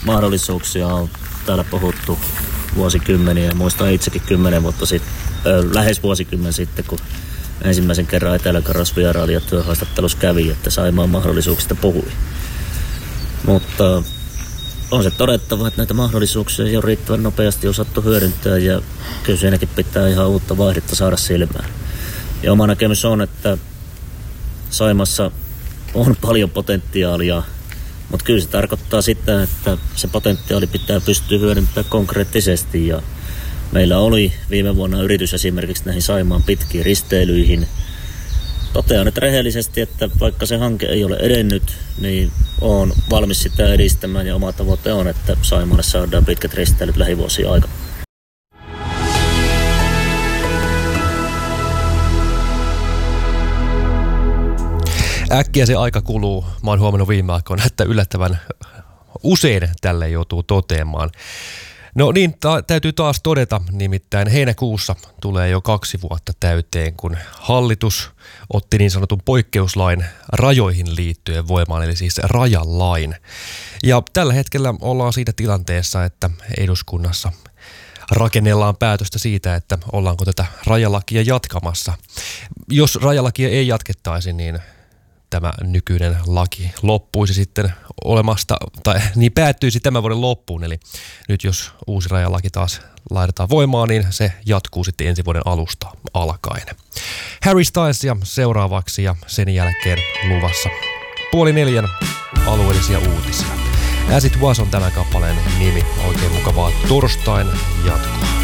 mahdollisuuksia on täällä puhuttu vuosikymmeniä. Ja muistan itsekin 10 vuotta sitten, lähes vuosikymmen sitten, kun ensimmäisen kerran Etelä-Karjalassa vieraili ja työhaastattelussa kävi, että Saimaan mahdollisuuksista puhui. Mutta on se todettava, että näitä mahdollisuuksia ei ole riittävän nopeasti osattu hyödyntää ja kyllä siinäkin pitää ihan uutta vaihdetta saada silmään. Ja oma näkemys on, että Saimaassa on paljon potentiaalia, mutta kyllä se tarkoittaa sitä, että se potentiaali pitää pystyä hyödyntämään konkreettisesti. Ja meillä oli viime vuonna yritys esimerkiksi näihin Saimaan pitkiin risteilyihin. Totean nyt rehellisesti, että vaikka se hanke ei ole edennyt, niin olen valmis sitä edistämään ja oma tavoite on, että Saimaalle saadaan pitkät risteilyt lähivuosien aikana. Äkkiä se aika kuluu. Mä oon huomannut viime aikoina, että yllättävän usein tälle joutuu toteamaan. No niin, täytyy taas todeta, nimittäin heinäkuussa tulee jo 2 vuotta täyteen, kun hallitus otti niin sanotun poikkeuslain rajoihin liittyen voimaan, eli siis rajalain. Ja tällä hetkellä ollaan siitä tilanteessa, että eduskunnassa rakennellaan päätöstä siitä, että ollaanko tätä rajalakia jatkamassa. Jos rajalakia ei jatkettaisi, niin tämä nykyinen laki loppuisi sitten olemasta, tai niin päättyisi tämän vuoden loppuun. Eli nyt jos uusi rajalaki taas laitetaan voimaan, niin se jatkuu sitten ensi vuoden alusta alkaen. Harry Stylesia seuraavaksi ja sen jälkeen luvassa 3:30 alueellisia uutisia. As It Was on tämän kappaleen nimi. Oikein mukavaa torstain jatkoa.